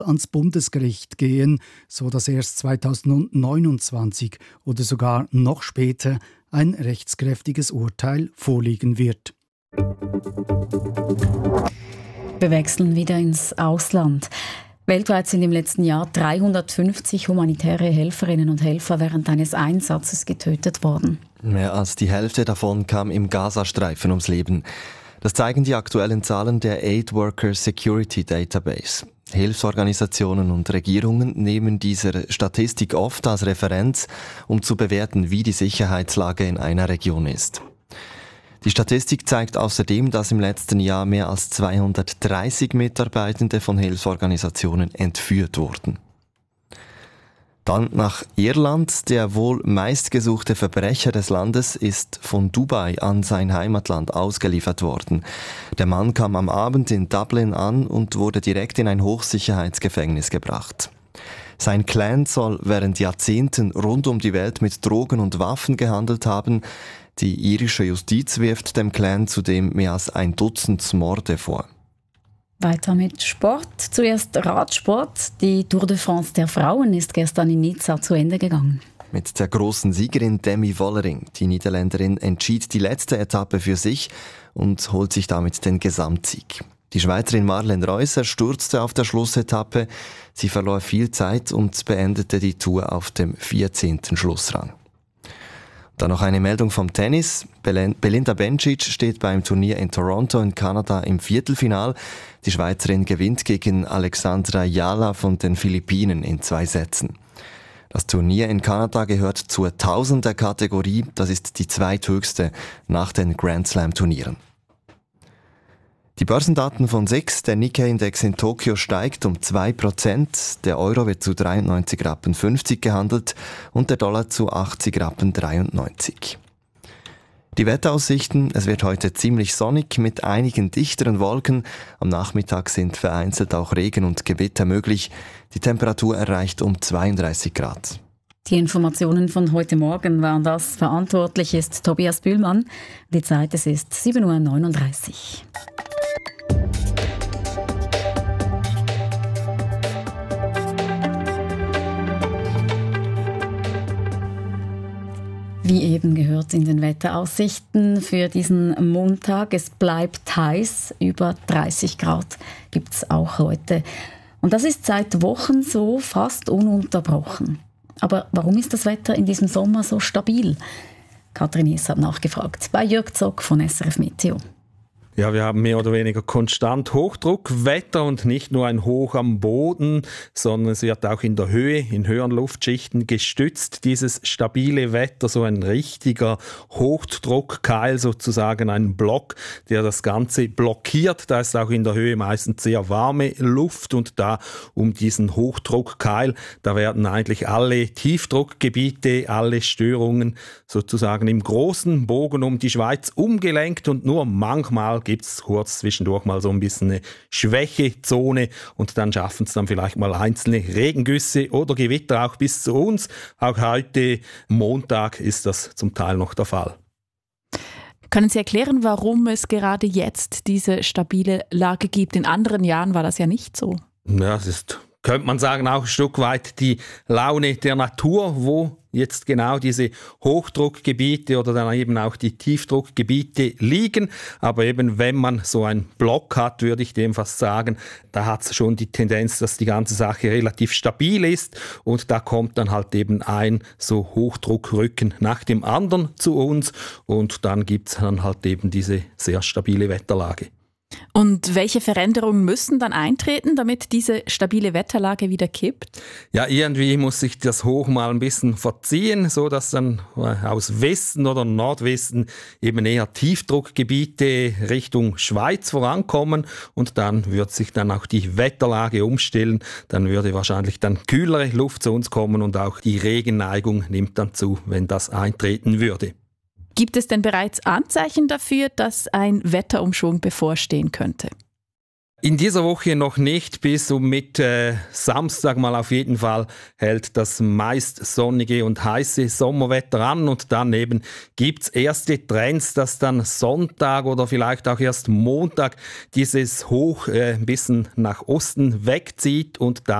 ans Bundesgericht gehen, so dass erst 2029 oder sogar noch später ein rechtskräftiges Urteil vorliegen wird. Wir wechseln wieder ins Ausland. Weltweit sind im letzten Jahr 350 humanitäre Helferinnen und Helfer während eines Einsatzes getötet worden. Mehr als die Hälfte davon kam im Gazastreifen ums Leben. Das zeigen die aktuellen Zahlen der Aid Worker Security Database. Hilfsorganisationen und Regierungen nehmen diese Statistik oft als Referenz, um zu bewerten, wie die Sicherheitslage in einer Region ist. Die Statistik zeigt außerdem, dass im letzten Jahr mehr als 230 Mitarbeitende von Hilfsorganisationen entführt wurden. Dann nach Irland. Der wohl meistgesuchte Verbrecher des Landes ist von Dubai an sein Heimatland ausgeliefert worden. Der Mann kam am Abend in Dublin an und wurde direkt in ein Hochsicherheitsgefängnis gebracht. Sein Clan soll während Jahrzehnten rund um die Welt mit Drogen und Waffen gehandelt haben. Die irische Justiz wirft dem Clan zudem mehr als ein Dutzend Morde vor. Weiter mit Sport. Zuerst Radsport. Die Tour de France der Frauen ist gestern in Nizza zu Ende gegangen. Mit der großen Siegerin Demi Vollering. Die Niederländerin entschied die letzte Etappe für sich und holt sich damit den Gesamtsieg. Die Schweizerin Marlene Reusser stürzte auf der Schlussetappe. Sie verlor viel Zeit und beendete die Tour auf dem 14. Schlussrang. Dann noch eine Meldung vom Tennis. Belinda Bencic steht beim Turnier in Toronto in Kanada im Viertelfinal. Die Schweizerin gewinnt gegen Alexandra Yala von den Philippinen in 2 Sätzen. Das Turnier in Kanada gehört zur 1000er-Kategorie. Das ist die zweithöchste nach den Grand Slam-Turnieren. Die Börsendaten von SIX, der Nikkei-Index in Tokio steigt um 2%, der Euro wird zu 93,50 Rappen gehandelt und der Dollar zu 80,93 Rappen. Die Wetteraussichten: Es wird heute ziemlich sonnig mit einigen dichteren Wolken. Am Nachmittag sind vereinzelt auch Regen und Gewitter möglich. Die Temperatur erreicht um 32 Grad. Die Informationen von heute Morgen waren das. Verantwortlich ist Tobias Bühlmann. Die Zeit, es ist 7:39 Uhr. Wie eben gehört in den Wetteraussichten für diesen Montag, es bleibt heiß, über 30 Grad gibt es auch heute. Und das ist seit Wochen so, fast ununterbrochen. Aber warum ist das Wetter in diesem Sommer so stabil? Katrin Hies hat nachgefragt bei Jörg Zock von SRF Meteo. Ja, wir haben mehr oder weniger konstant Hochdruckwetter und nicht nur ein Hoch am Boden, sondern es wird auch in der Höhe, in höheren Luftschichten gestützt. Dieses stabile Wetter, so ein richtiger Hochdruckkeil sozusagen, ein Block, der das Ganze blockiert. Da ist auch in der Höhe meistens sehr warme Luft und da um diesen Hochdruckkeil, da werden eigentlich alle Tiefdruckgebiete, alle Störungen sozusagen im großen Bogen um die Schweiz umgelenkt und nur manchmal gibt es kurz zwischendurch mal so ein bisschen eine Schwächezone und dann schaffen es dann vielleicht mal einzelne Regengüsse oder Gewitter auch bis zu uns. Auch heute Montag ist das zum Teil noch der Fall. Können Sie erklären, warum es gerade jetzt diese stabile Lage gibt? In anderen Jahren war das ja nicht so. Ja, das ist, könnte man sagen, auch ein Stück weit die Laune der Natur, wo jetzt genau diese Hochdruckgebiete oder dann eben auch die Tiefdruckgebiete liegen. Aber eben, wenn man so einen Block hat, würde ich dem fast sagen, da hat es schon die Tendenz, dass die ganze Sache relativ stabil ist und da kommt dann halt eben ein so Hochdruckrücken nach dem anderen zu uns und dann gibt es dann halt eben diese sehr stabile Wetterlage. Und welche Veränderungen müssen dann eintreten, damit diese stabile Wetterlage wieder kippt? Ja, irgendwie muss sich das Hoch mal ein bisschen verziehen, so dass dann aus Westen oder Nordwesten eben eher Tiefdruckgebiete Richtung Schweiz vorankommen und dann wird sich dann auch die Wetterlage umstellen. Dann würde wahrscheinlich dann kühlere Luft zu uns kommen und auch die Regenneigung nimmt dann zu, wenn das eintreten würde. Gibt es denn bereits Anzeichen dafür, dass ein Wetterumschwung bevorstehen könnte? In dieser Woche noch nicht, bis und mit Samstag mal auf jeden Fall hält das meist sonnige und heiße Sommerwetter an und dann eben gibt's erste Trends, dass dann Sonntag oder vielleicht auch erst Montag dieses Hoch ein bisschen nach Osten wegzieht und dann